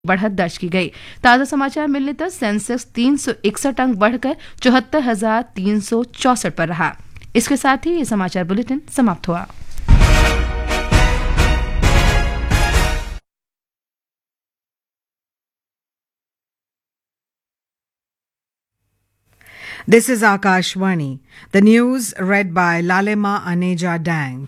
बढ़त दर्ज की गई। ताज़ा समाचार मिलने तक सेंसेक्स 361 अंक बढ़कर 74,364 पर रहा। इसके साथ ही ये समाचार बुलेटिन समाप्त हुआ। This is Akashvani. The news read by Lalema Aneja Dang.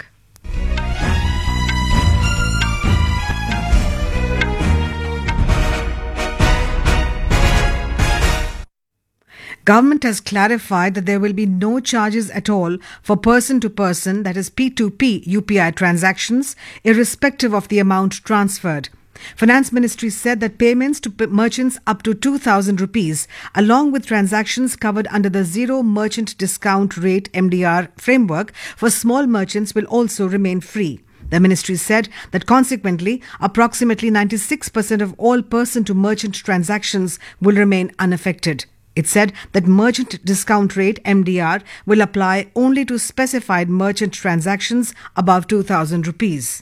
Government has clarified that there will be no charges at all for person-to-person, that is P2P UPI transactions, irrespective of the amount transferred. Finance Ministry said that payments to merchants up to 2,000 rupees, along with transactions covered under the Zero Merchant Discount Rate MDR framework for small merchants will also remain free. The ministry said that consequently, approximately 96% of all person-to-merchant transactions will remain unaffected. It said that merchant discount rate MDR will apply only to specified merchant transactions above 2,000 rupees.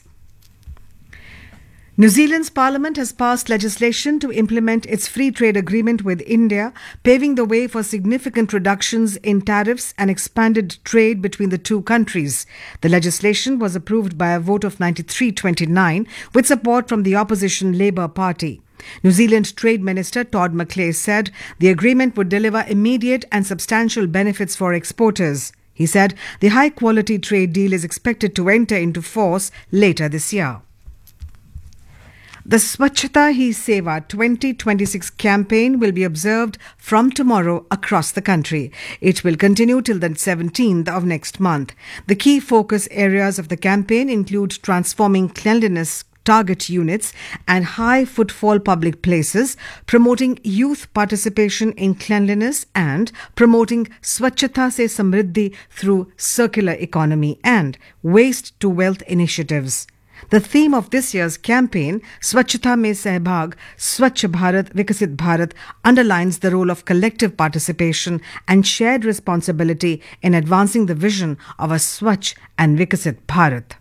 New Zealand's parliament has passed legislation to implement its free trade agreement with India, paving the way for significant reductions in tariffs and expanded trade between the two countries. The legislation was approved by a vote of 93-29 with support from the opposition Labour Party. New Zealand Trade Minister Todd McClay said the agreement would deliver immediate and substantial benefits for exporters. He said the high-quality trade deal is expected to enter into force later this year. The Swachhata Hi Seva 2026 campaign will be observed from tomorrow across the country. It will continue till the 17th of next month. The key focus areas of the campaign include transforming cleanliness target units and high footfall public places, promoting youth participation in cleanliness and promoting Swachhata Se Samriddhi through circular economy and waste to wealth initiatives. The theme of this year's campaign, Swachhata Mein Sahbhag, Swachh Bharat, Vikasit Bharat, underlines the role of collective participation and shared responsibility in advancing the vision of a Swachh and Vikasit Bharat.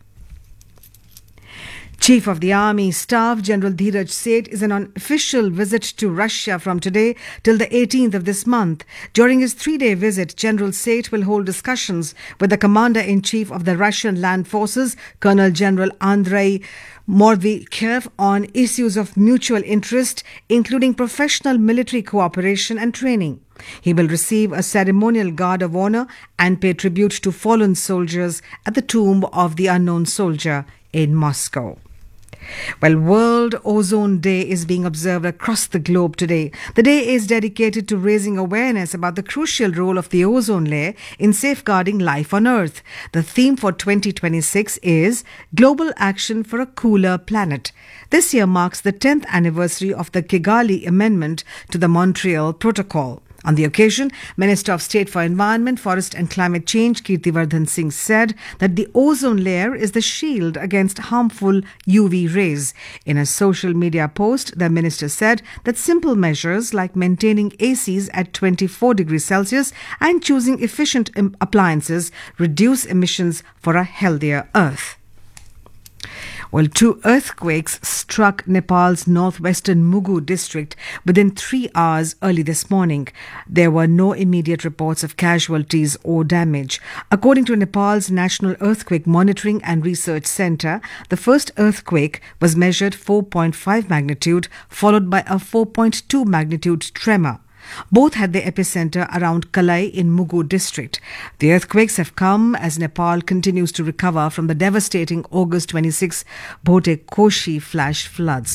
Chief of the Army Staff General Dheeraj Seth is on an official visit to Russia from today till the 18th of this month. During his 3-day visit, General Seth will hold discussions with the Commander-in-Chief of the Russian Land Forces, Colonel General Andrei Mordvikev, on issues of mutual interest, including professional military cooperation and training. He will receive a ceremonial guard of honor and pay tribute to fallen soldiers at the tomb of the unknown soldier in Moscow. Well, World Ozone Day is being observed across the globe today. The day is dedicated to raising awareness about the crucial role of the ozone layer in safeguarding life on Earth. The theme for 2026 is Global Action for a Cooler Planet. This year marks the 10th anniversary of the Kigali Amendment to the Montreal Protocol. On the occasion, Minister of State for Environment, Forest and Climate Change, Kirtivardhan Singh, said that the ozone layer is the shield against harmful UV rays. In a social media post, the minister said that simple measures like maintaining ACs at 24 degrees Celsius and choosing efficient appliances reduce emissions for a healthier Earth. Well, 2 earthquakes struck Nepal's northwestern Mugu district within 3 hours early this morning. There were no immediate reports of casualties or damage. According to Nepal's National Earthquake Monitoring and Research Center, the first earthquake was measured 4.5 magnitude, followed by a 4.2 magnitude tremor. Both had their epicenter around Kalai in Mugu district. The earthquakes have come as Nepal continues to recover from the devastating August 26 Bhote Koshi flash floods.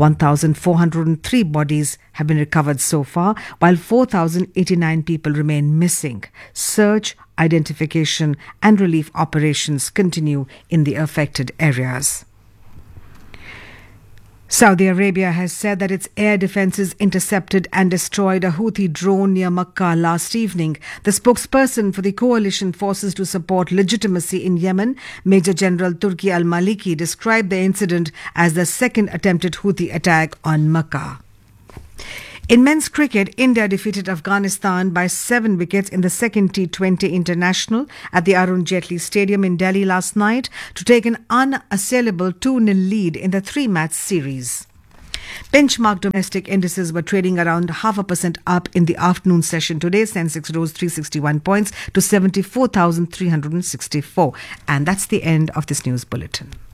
1,403 bodies have been recovered so far, while 4,089 people remain missing. Search, identification and relief operations continue in the affected areas. Saudi Arabia has said that its air defences intercepted and destroyed a Houthi drone near Makkah last evening. The spokesperson for the coalition forces to support legitimacy in Yemen, Major General Turki al-Maliki, described the incident as the second attempted Houthi attack on Makkah. In men's cricket, India defeated Afghanistan by 7 wickets in the second T20 International at the Arun Jaitley Stadium in Delhi last night to take an unassailable 2-0 lead in the 3-match series. Benchmark domestic indices were trading around 0.5% up in the afternoon session today. Sensex rose 361 points to 74,364. And that's the end of this news bulletin.